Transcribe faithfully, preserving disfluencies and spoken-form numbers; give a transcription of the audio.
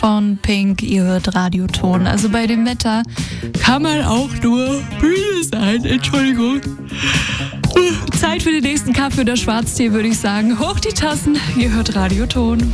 von Pink. Ihr hört Radioton. Also bei dem Wetter kann man auch nur müde sein. Entschuldigung. Zeit für den nächsten Kaffee oder Schwarztee, würde ich sagen. Hoch die Tassen. Ihr hört Radioton.